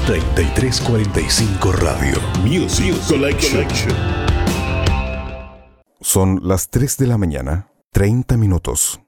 3345 Radio. Music Collection. Son las 3 de la mañana, 30 minutos.